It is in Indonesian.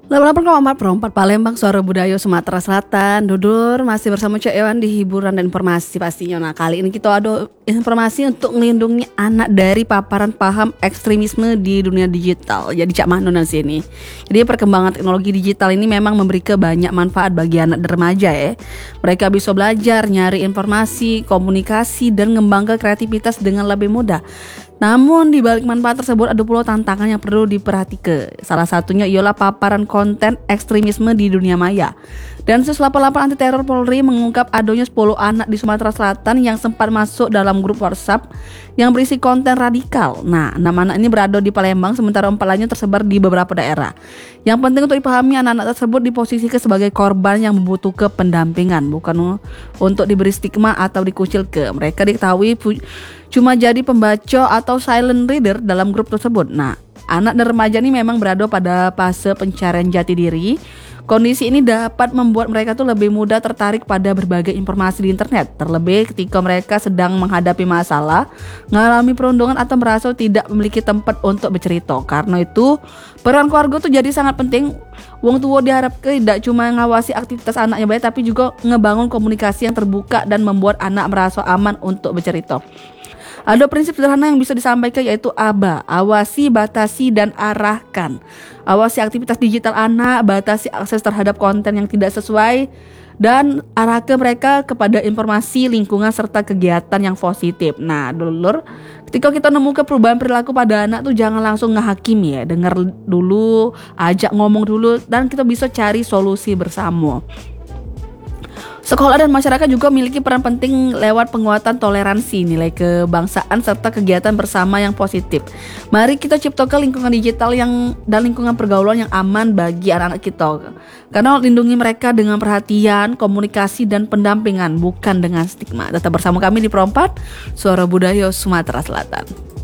88,4 Palembang, Suara Budaya Sumatera Selatan. Dudur masih bersama Cak Ewan di hiburan dan informasi pastinya. Nah, kali ini kita ada informasi untuk melindungi anak dari paparan paham ekstremisme di dunia digital. Jadi Cak Mano di sini. Jadi perkembangan teknologi digital ini memang memberikan banyak manfaat bagi anak dan remaja ya. Mereka bisa belajar, nyari informasi, komunikasi, dan mengembangkan kreativitas dengan lebih mudah. Namun di balik manfaat tersebut ada pula tantangan yang perlu diperhatikan. Salah satunya ialah paparan konten ekstremisme di dunia maya. Densus 88 anti teror Polri mengungkap adanya 10 anak di Sumatera Selatan yang sempat masuk dalam grup WhatsApp yang berisi konten radikal. Nah, 6 anak ini berada di Palembang sementara 4 lainnya tersebar di beberapa daerah. Yang penting untuk dipahami, anak-anak tersebut diposisikan sebagai korban yang membutuhkan pendampingan, bukan untuk diberi stigma atau dikucilkan. Mereka diketahui cuma jadi pembaca atau silent reader dalam grup tersebut. Nah, anak dan remaja ini memang berada pada fase pencarian jati diri. Kondisi ini dapat membuat mereka tuh lebih mudah tertarik pada berbagai informasi di internet, terlebih ketika mereka sedang menghadapi masalah, mengalami perundungan atau merasa tidak memiliki tempat untuk bercerita. Karena itu, peran keluarga tuh jadi sangat penting. Wong tua diharapkan tidak cuma ngawasi aktivitas anaknya baik, tapi juga ngebangun komunikasi yang terbuka dan membuat anak merasa aman untuk bercerita. Ada prinsip sederhana yang bisa disampaikan, yaitu ABA, awasi, batasi, dan arahkan. Awasi aktivitas digital anak, batasi akses terhadap konten yang tidak sesuai, dan arahkan mereka kepada informasi, lingkungan, serta kegiatan yang positif. Nah, dulur, ketika kita nemukan perubahan perilaku pada anak tuh jangan langsung ngehakimi ya. Dengar dulu, ajak ngomong dulu, dan kita bisa cari solusi bersama. Sekolah dan masyarakat juga memiliki peran penting lewat penguatan toleransi, nilai kebangsaan, serta kegiatan bersama yang positif. Mari kita ciptakan lingkungan digital dan lingkungan pergaulan yang aman bagi anak-anak kita. Karena lindungi mereka dengan perhatian, komunikasi, dan pendampingan, bukan dengan stigma. Tetap bersama kami di Perompat, Suara Budaya Sumatera Selatan.